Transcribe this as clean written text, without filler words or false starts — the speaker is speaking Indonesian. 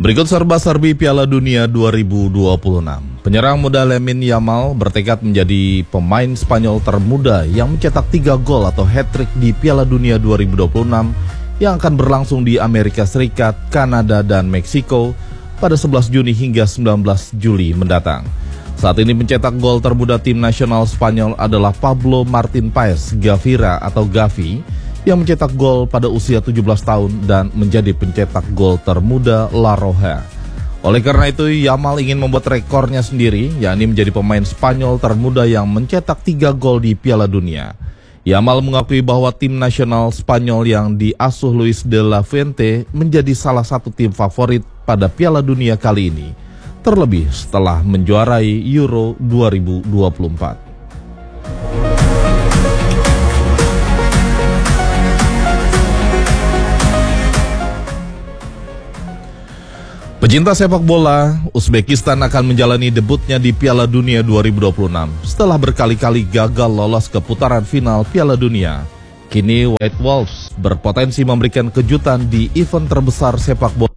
Berikut serba-serbi Piala Dunia 2026. Penyerang muda Lamine Yamal bertekad menjadi pemain Spanyol termuda yang mencetak 3 gol atau hat-trick di Piala Dunia 2026 yang akan berlangsung di Amerika Serikat, Kanada, dan Meksiko pada 11 Juni hingga 19 Juli mendatang. Saat ini pencetak gol termuda tim nasional Spanyol adalah Pablo Martín Páez Gavira atau Gavi, yang mencetak gol pada usia 17 tahun dan menjadi pencetak gol termuda La Roja. Oleh karena itu, Yamal ingin membuat rekornya sendiri, yakni menjadi pemain Spanyol termuda yang mencetak 3 gol di Piala Dunia. Yamal mengakui bahwa tim nasional Spanyol yang diasuh Luis de la Fuente menjadi salah satu tim favorit pada Piala Dunia kali ini, terlebih setelah menjuarai Euro 2024. Pecinta sepak bola, Uzbekistan akan menjalani debutnya di Piala Dunia 2026 setelah berkali-kali gagal lolos ke putaran final Piala Dunia. Kini White Wolves berpotensi memberikan kejutan di event terbesar sepak bola